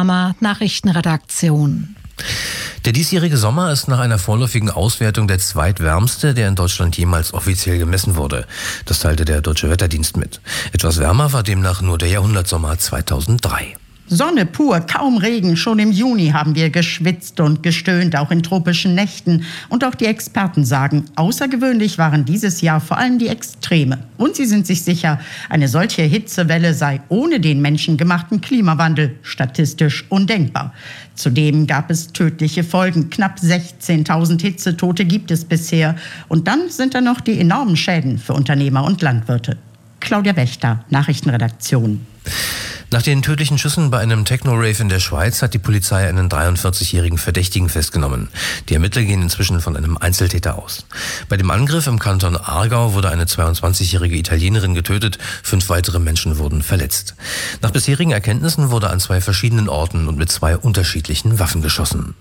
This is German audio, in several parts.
Kramer, Nachrichtenredaktion. Der diesjährige Sommer ist nach einer vorläufigen Auswertung der zweitwärmste, der in Deutschland jemals offiziell gemessen wurde. Das teilte der Deutsche Wetterdienst mit. Etwas wärmer war demnach nur der Jahrhundertsommer 2003. Sonne pur, kaum Regen. Schon im Juni haben wir geschwitzt und gestöhnt, auch in tropischen Nächten. Und auch die Experten sagen, außergewöhnlich waren dieses Jahr vor allem die Extreme. Und sie sind sich sicher, eine solche Hitzewelle sei ohne den menschengemachten Klimawandel statistisch undenkbar. Zudem gab es tödliche Folgen. Knapp 16.000 Hitzetote gibt es bisher. Und dann sind da noch die enormen Schäden für Unternehmer und Landwirte. Claudia Wächter, Nachrichtenredaktion. Nach den tödlichen Schüssen bei einem Techno-Rave in der Schweiz hat die Polizei einen 43-jährigen Verdächtigen festgenommen. Die Ermittler gehen inzwischen von einem Einzeltäter aus. Bei dem Angriff im Kanton Aargau wurde eine 22-jährige Italienerin getötet, 5 weitere Menschen wurden verletzt. Nach bisherigen Erkenntnissen wurde an 2 verschiedenen Orten und mit 2 unterschiedlichen Waffen geschossen.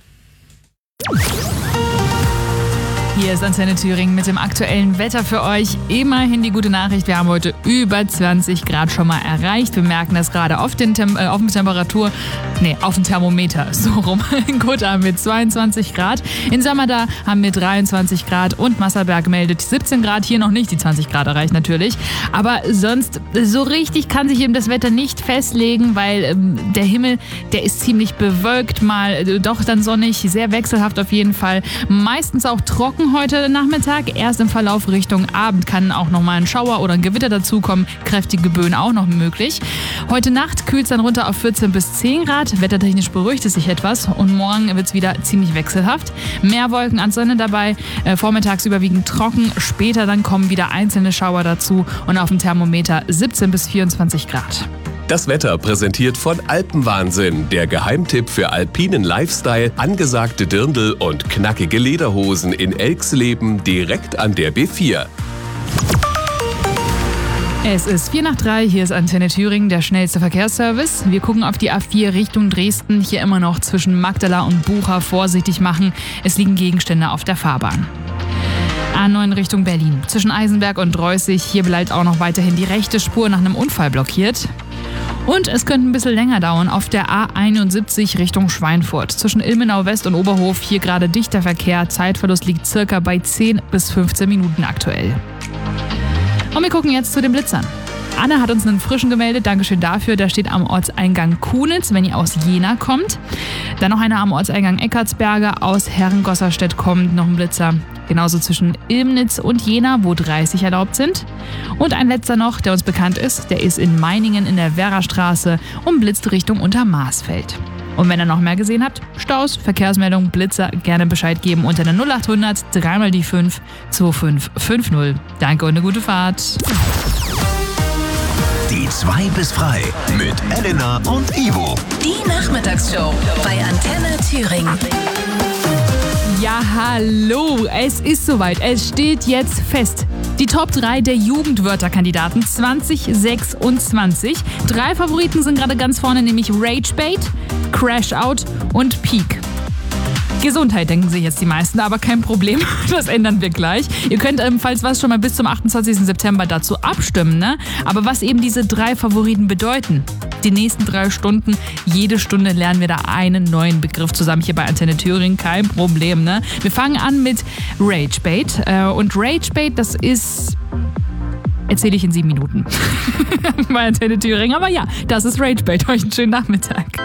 Hier ist Antenne Thüringen mit dem aktuellen Wetter für euch. Immerhin die gute Nachricht, wir haben heute über 20 Grad schon mal erreicht. Wir merken das gerade auf dem Thermometer, so rum. In Gotha haben wir 22 Grad, in Sammerda haben wir 23 Grad und Masserberg meldet 17 Grad. Hier noch nicht die 20 Grad erreicht natürlich. Aber sonst so richtig kann sich eben das Wetter nicht festlegen, weil der Himmel, der ist ziemlich bewölkt, mal doch dann sonnig, sehr wechselhaft auf jeden Fall. Meistens auch trocken heute Nachmittag. Erst im Verlauf Richtung Abend kann auch noch mal ein Schauer oder ein Gewitter dazukommen. Kräftige Böen auch noch möglich. Heute Nacht kühlt es dann runter auf 14 bis 10 Grad. Wettertechnisch beruhigt es sich etwas und morgen wird es wieder ziemlich wechselhaft. Mehr Wolken an Sonne dabei, vormittags überwiegend trocken. Später dann kommen wieder einzelne Schauer dazu und auf dem Thermometer 17 bis 24 Grad. Das Wetter präsentiert von Alpenwahnsinn, der Geheimtipp für alpinen Lifestyle, angesagte Dirndl und knackige Lederhosen in Elxleben direkt an der B4. Es ist 2:04, hier ist Antenne Thüringen, der schnellste Verkehrsservice. Wir gucken auf die A4 Richtung Dresden, hier immer noch zwischen Magdala und Bucha vorsichtig machen. Es liegen Gegenstände auf der Fahrbahn. A9 Richtung Berlin. Zwischen Eisenberg und Reußig, hier bleibt auch noch weiterhin die rechte Spur nach einem Unfall blockiert. Und es könnte ein bisschen länger dauern auf der A71 Richtung Schweinfurt. Zwischen Ilmenau West und Oberhof, hier gerade dichter Verkehr. Zeitverlust liegt circa bei 10 bis 15 Minuten aktuell. Und wir gucken jetzt zu den Blitzern. Anne hat uns einen frischen gemeldet, Dankeschön dafür. Der steht am Ortseingang Kunitz, wenn ihr aus Jena kommt. Dann noch einer am Ortseingang Eckartsberge, aus Herrengosserstedt kommt noch ein Blitzer. Genauso zwischen Ilmnitz und Jena, wo 30 erlaubt sind. Und ein letzter noch, der uns bekannt ist, der ist in Meiningen in der Werrastraße und blitzt Richtung Untermaßfeld. Und wenn ihr noch mehr gesehen habt, Staus, Verkehrsmeldung, Blitzer, gerne Bescheid geben unter der 0800 3 die 5 2550. Danke und eine gute Fahrt. Die 2 bis frei mit Elena und Ivo. Die Nachmittagsshow bei Antenne Thüringen. Ja, hallo, es ist soweit. Es steht jetzt fest. Die Top 3 der Jugendwörterkandidaten 2026. 3 Favoriten sind gerade ganz vorne, nämlich Ragebait, Crashout und Peak. Gesundheit, denken sich jetzt die meisten, aber kein Problem, das ändern wir gleich. Ihr könnt falls was schon mal bis zum 28. September dazu abstimmen, ne? Aber was eben diese 3 Favoriten bedeuten, die nächsten 3 Stunden, jede Stunde lernen wir da einen neuen Begriff zusammen hier bei Antenne Thüringen, kein Problem, ne? Wir fangen an mit Ragebait und Ragebait, das ist... erzähle ich in 7 Minuten bei Antenne Thüringen, aber ja, das ist Ragebait. Euch einen schönen Nachmittag.